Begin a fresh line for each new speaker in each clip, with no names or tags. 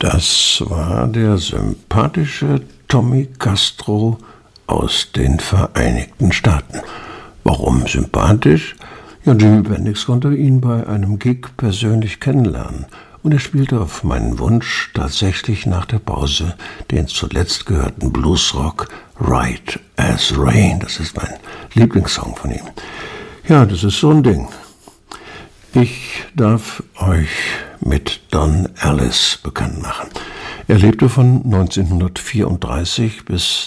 Das war der sympathische Tommy Castro aus den Vereinigten Staaten. Warum sympathisch? Ja, Jimi Bendix konnte ihn bei einem Gig persönlich kennenlernen und er spielte auf meinen Wunsch tatsächlich nach der Pause den zuletzt gehörten Bluesrock Right as Rain. Das ist mein Lieblingssong von ihm. Ja, das ist so ein Ding. Ich darf euch mit Don Alice bekannt machen. Er lebte von 1934 bis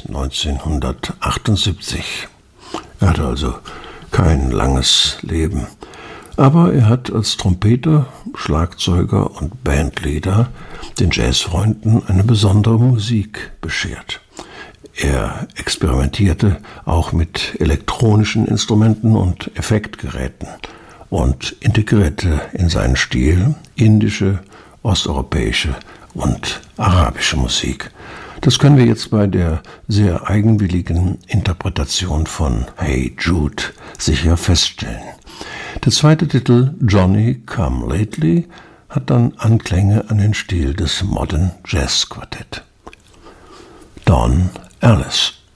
1978. Er hatte also kein langes Leben. Aber er hat als Trompeter, Schlagzeuger und Bandleader den Jazzfreunden eine besondere Musik beschert. Er experimentierte auch mit elektronischen Instrumenten und Effektgeräten und integrierte in seinen Stil indische, osteuropäische und arabische Musik. Das können wir jetzt bei der sehr eigenwilligen Interpretation von Hey Jude sicher feststellen. Der zweite Titel, Johnny Come Lately, hat dann Anklänge an den Stil des Modern Jazz Quartett. Don Alice.